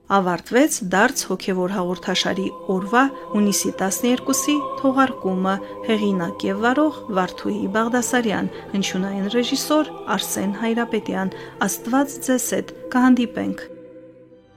ավարտվեց դարձ հոգևոր հաղորդաշարի օրվա հունիսի 12-ի թողարկումը, հեղինակ եւ վարող Վարդուհի Բաղդասարյան, հնչյունային ռեժիսոր Արսեն Հայրապետյան։ Աստված ձեզ հետ, կհանդիպենք